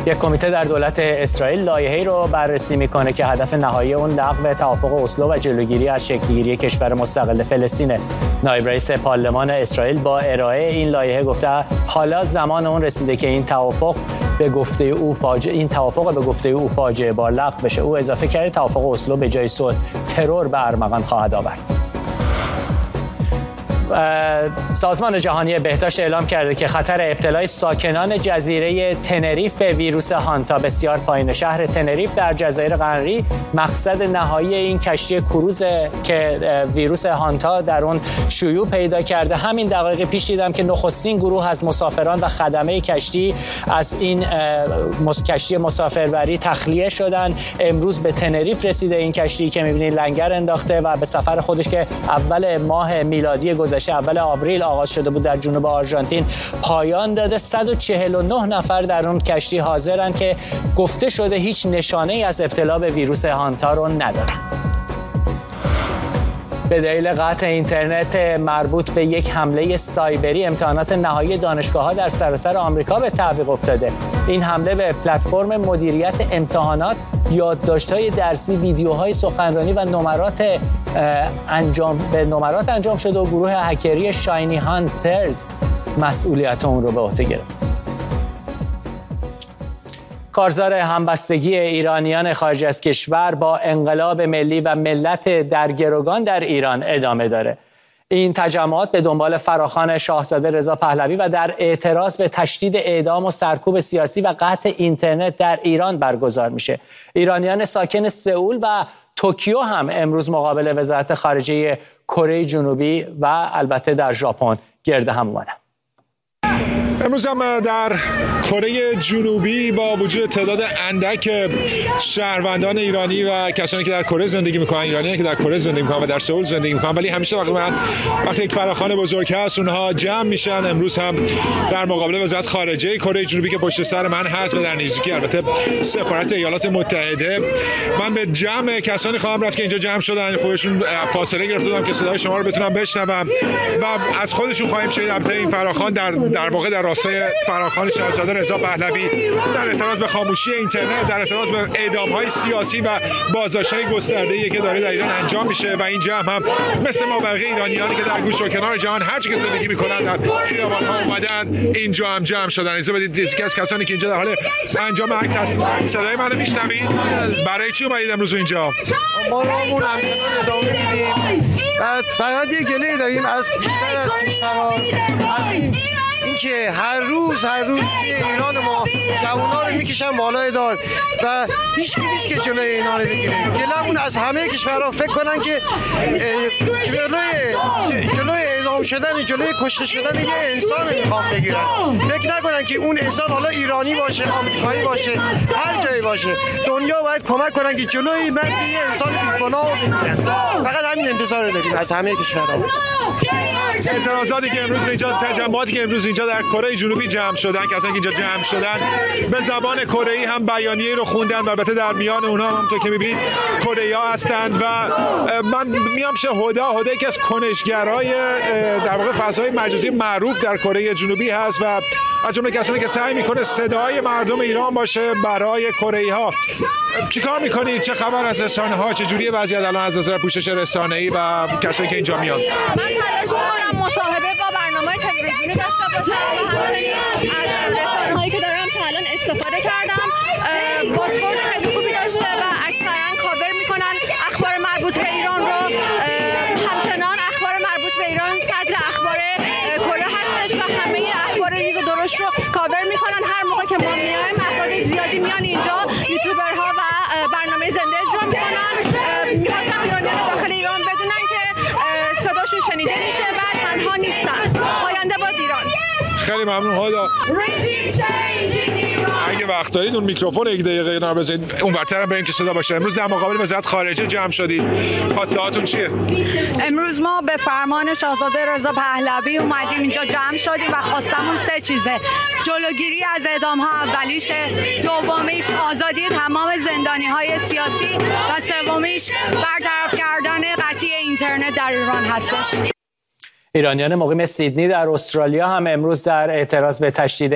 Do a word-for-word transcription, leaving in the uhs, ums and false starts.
یک کمیته در دولت اسرائیل لایحه‌ای رو بررسی میکنه که هدف نهایی اون لغو توافق اسلو و جلوگیری از شکل‌گیری کشور مستقل فلسطین. نایب رئیس پارلمان اسرائیل با ارائه این لایحه گفته حالا زمان اون رسیده که این توافق به گفته او فاجعه این توافق به گفته او فاجعه بار لغو بشه. او اضافه کرده توافق اسلو به جای صلح ترور به ارمغان خواهد آورد. سازمان جهانی بهداشت اعلام کرده که خطر ابتلای ساکنان جزیره تنریف به ویروس هانتا بسیار پایین. شهر تنریف در جزایر قناری مقصد نهایی این کشتی کروز که ویروس هانتا در اون شیوع پیدا کرده. همین دقایق پیش دیدم که نخستین گروه از مسافران و خدمه کشتی از این کشتی مسافربری تخلیه شدن. امروز به تنریف رسیده این کشتی که می‌بینید لنگر انداخته و به سفر خودش که اول ماه میلادی گذشته اول آوریل آغاز شده بود در جنوب آرژانتین پایان داده. صد و چهل و نه نفر در اون کشتی حاضرن که گفته شده هیچ نشانه‌ای از ابتلا به ویروس هانتا رو ندارن. به دلیل قطع اینترنت مربوط به یک حمله سایبری امتحانات نهایی دانشگاه‌ها در سراسر آمریکا به تعویق افتاده. این حمله به پلتفرم مدیریت امتحانات، یادداشت‌های درسی، ویدیوهای سخنرانی و نمرات انجام به نمرات انجام شده و گروه هکری شاینی هانترز مسئولیت اون رو به عهده گرفت. کارزار همبستگی ایرانیان خارج از کشور با انقلاب ملی و ملت در گروگان در ایران ادامه داره. این تجمعات به دنبال فراخوان شاهزاده رضا پهلوی و در اعتراض به تشدید اعدام و سرکوب سیاسی و قطع اینترنت در ایران برگزار میشه. ایرانیان ساکن سئول و توکیو هم امروز مقابل وزارت خارجه کره جنوبی و البته در ژاپن گرد هم اومدن. امروز هم در کره جنوبی با وجود تعداد اندک شهروندان ایرانی و کسانی که در کره زندگی میکنن، ایرانیانی که در کره زندگی میکنن و در سئول زندگی میکنن، ولی همیشه تقریبا وقتی یک فراخوان بزرگ هست اونها جمع میشن. امروز هم در مقابل وزارت خارجه کره جنوبی که پشت سر من هست و در نزدیکی البته سفارت ایالات متحده، من به جمع کسانی خواهم رفت که اینجا جمع شدن. خودشون فاصله گرفته بودم که صدای شما رو بتونم بشنوم و از خودشون خواهیم شنید. البته این فراخوان در در واقع در راستای فراخوان شاهزاده رضا پهلوی در اعتراض به خاموشی اینترنت، در اعتراض به اعدام‌های سیاسی و بازداشت‌های گسترده‌ای که داره در ایران انجام میشه و این جمع هم مثل ما بقیه ایرانیانی که در گوش و کنار جهان هر چی که زندگی می‌کنن در خیابان‌ها اومدن اینجا هم جمع شدن. اجازه بدید یکی از کسانی که اینجا در حال انجام اکت هستن، صدای منو میشنوید؟ برای چی اومدید امروز اینجا؟ ما راهمون همچنان ادامه میدیم. بعد فقط یه گله داریم از بیشتر از کشورها، از این اینکه هر روز هر روز توی ایران ما جوونا رو میکشن بالای دار و هیچ کی نیست که جلوی اینا رو بگیره. گلمون از همه کشورها فکر کنن که جلوی جلوی اعدام شدن، جلوی کشته شدن یه انسان میخوام بگیرن. فکر نکنن که اون انسان حالا ایرانی باشه، آمریکایی باشه، هر جایی باشه. دنیا باید کمک کنن که جلوی مرگ یه انسان بیگناه رو بگیرن. فقط همین انتظار داریم از همه کشورها. اعتراضاتی که امروز اینجا، تجمعاتی که امروز اینجا در کره جنوبی جمع شدن، کسانی که اینجا جمع شدن به زبان کره‌ای هم بیانیه رو خوندن و البته در میان اونها هم همونطور که می‌بینید کره‌ای‌ها هستند و من میام شه هدا هدا یکی از کنشگرای در واقع فضای مجازی معروف در کره جنوبی هست و از جمله کسانی که سعی میکنه صدای مردم ایران باشه برای کره‌ای‌ها. چیکار میکنید؟ چه خبر از رسانه‌ها؟ چه جوریه وضعیت الان از نظر پوشش رسانه‌ای و کسانی که اینجا میان؟ من تلاش می‌کنم مصاحبه با برنامه تلویزیونی داشته باشم و همچنین از رسانه‌هایی که دارم تا الان استفاده کردم. پاسپورت خیلی خوبی داشته و اکثرا کاور میکنن اخبار مربوط به ایران رو. همچنان اخبار مربوط به ایران صدر اخبار کره هستش و همه اخبار ریز و درشت رو کاور میکنن. هر موقع که ما میایم افراد زیادی میان اینجا، یوتیوبرها و برنامه زنده اجرا میکنن. میخواستم ایرانیان داخل ایران بدونن که صداشون شنیده میشه و تنها نیستن. پاینده باد ایران. خیلی ممنون. حالا اگه وقت دارید اون میکروفون یک دقیقه اینا بزنید اونورتر هم بریم که صدا باشه. امروز در مقابل وزارت خارجه جمع شدید. خواسته هاتون چیه؟ امروز ما به فرمان شاهزاده رضا پهلوی اومدیم اینجا جمع شدیم و خواستمون سه چیزه: جلوگیری از اعدام‌ها اولیشه، دومیش آزادی تمام زندانی‌های سیاسی و سومیش برطرف کردن قطعی اینترنت در ایران هستش. ایرانیان مقیم سیدنی در استرالیا هم امروز در اعتراض به تشدید